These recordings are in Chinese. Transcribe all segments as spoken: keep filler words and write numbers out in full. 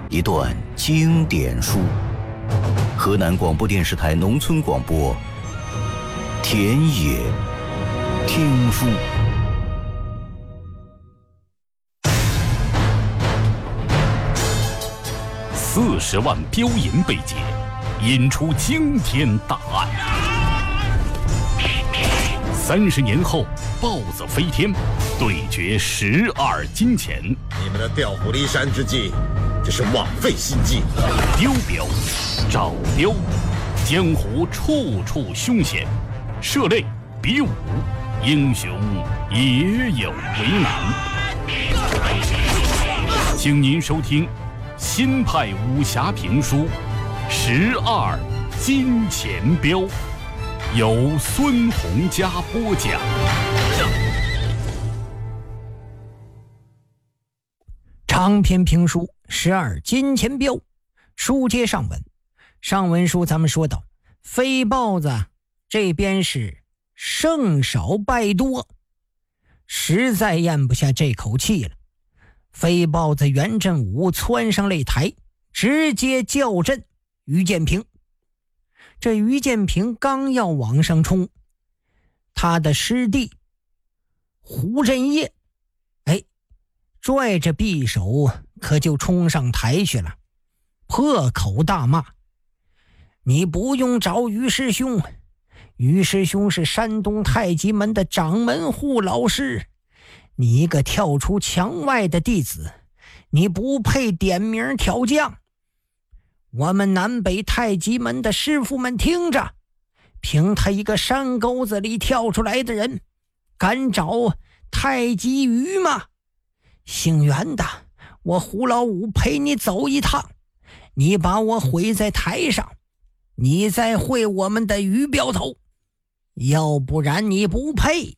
一段经典书。河南广播电视台农村广播，田野听书。 四十万标银被劫，引出惊天大案。三十年后，豹子飞天，对决十二金钱。 你们的调虎离山之计，这是枉费心机。 丢镖，找镖，江湖处处凶险，涉猎比武，英雄也有为难。请您收听新派武侠评书《十二金钱镖》，由孙洪嘉播讲。 长篇评书《十二金钱镖》，书接上文。上文书咱们说到，飞豹子这边是胜少败多，实在咽不下这口气了。飞豹子袁振武窜上擂台，直接叫阵于建平。这于建平刚要往上冲，他的师弟胡振业哎，拽着匕首可就冲上台去了，破口大骂：你不用找于师兄，于师兄是山东太极门的掌门护老师，你一个跳出墙外的弟子，你不配点名挑将。我们南北太极门的师傅们听着，凭他一个山沟子里跳出来的人，敢找太极鱼吗？姓袁的，我胡老五陪你走一趟，你把我毁在台上，你再会我们的鱼镖头，要不然你不配。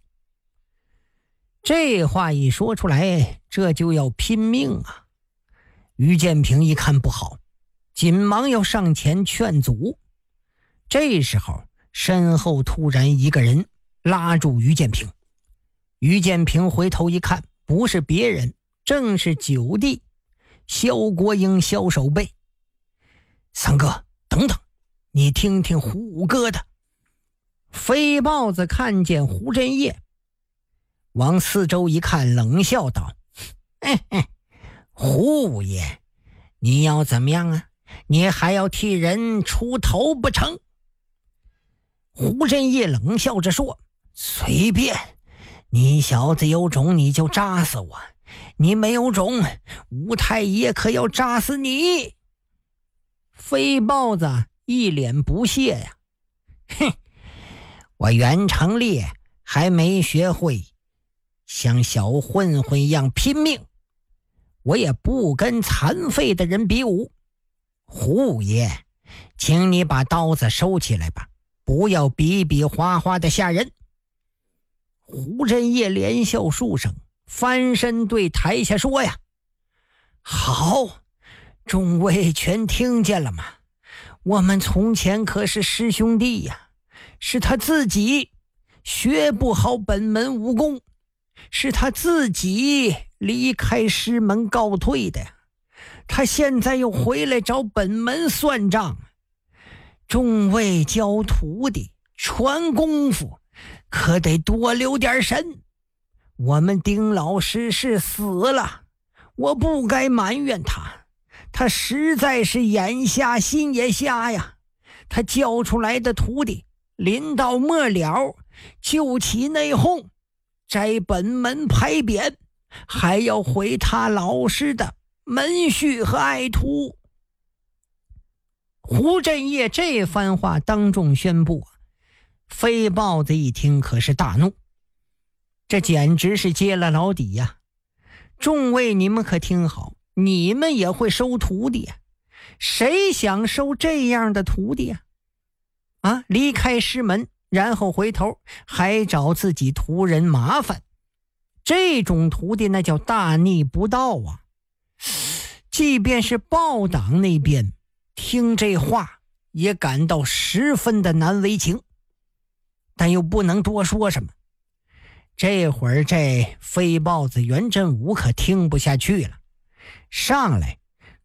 这话一说出来，这就要拼命啊！于建平一看不好，紧忙要上前劝阻。这时候身后突然一个人拉住于建平。于建平回头一看，不是别人，正是九弟萧国英萧守备。三哥，等等，你听听胡五哥的。飞豹子看见胡振业，往四周一看，冷笑道：嘿嘿，胡五爷，你要怎么样啊？你还要替人出头不成？胡振业冷笑着说：随便，你小子有种你就扎死我，你没有种，吴太爷可要扎死你。飞豹子一脸不屑呀，哼，我袁成烈还没学会像小混混一样拼命，我也不跟残废的人比武。胡五爷，请你把刀子收起来吧，不要比比划划的吓人。胡振业连笑数声，翻身对台下说呀：好，众位全听见了吗？我们从前可是师兄弟呀，是他自己学不好本门武功，是他自己离开师门告退的呀，他现在又回来找本门算账。众位教徒弟传功夫，可得多留点神。我们丁老师是死了，我不该埋怨他，他实在是眼瞎心也瞎呀。他教出来的徒弟临到末了就起内讧，摘本门牌匾，还要毁他老师的门婿和爱徒。胡振业这番话当众宣布，飞豹子一听可是大怒，这简直是揭了老底呀！众位你们可听好，你们也会收徒弟呀？谁想收这样的徒弟呀？啊，离开师门，然后回头还找自己徒人麻烦，这种徒弟那叫大逆不道啊！即便是豹党那边听这话也感到十分的难为情，但又不能多说什么。这会儿这飞豹子袁振武可听不下去了，上来